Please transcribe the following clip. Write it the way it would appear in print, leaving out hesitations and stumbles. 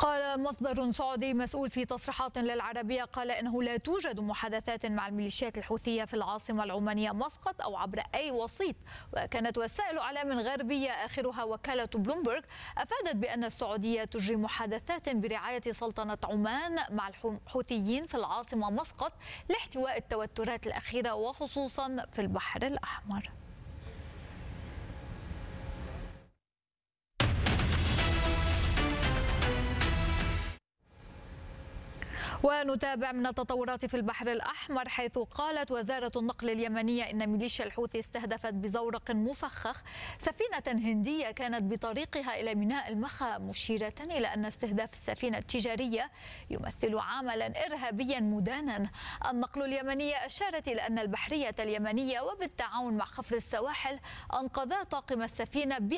قال مصدر سعودي مسؤول في تصريحات للعربية قال إنه لا توجد محادثات مع الميليشيات الحوثية في العاصمة العمانية مسقط أو عبر أي وسيط. وكانت وسائل إعلام غربية آخرها وكالة بلومبرغ أفادت بأن السعودية تجري محادثات برعاية سلطنة عمان مع الحوثيين في العاصمة مسقط لاحتواء التوترات الأخيرة وخصوصا في البحر الأحمر. ونتابع من التطورات في البحر الأحمر، حيث قالت وزارة النقل اليمنية إن ميليشيا الحوثي استهدفت بزورق مفخخ سفينة هندية كانت بطريقها إلى ميناء المخا، مشيرة إلى أن استهداف السفينة التجارية يمثل عملا إرهابيا مدانا. النقل اليمنية أشارت إلى أن البحرية اليمنية وبالتعاون مع خفر السواحل أنقذا طاقم السفينة